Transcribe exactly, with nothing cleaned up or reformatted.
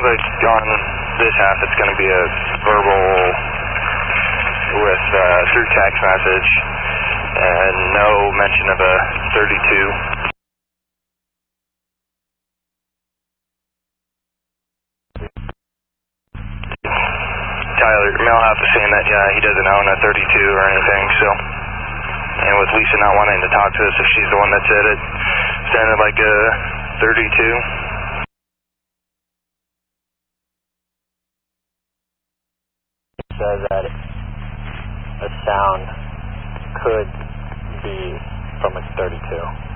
sounds like on this half it's going to be a verbal with uh, through text message and no mention of a thirty-two. Tyler, male half is saying that yeah, he doesn't own a thirty-two or anything, so, and with Lisa not wanting to talk to us if she's the one that said it, sounded like a thirty-two. Says that a sound could be from a thirty-two.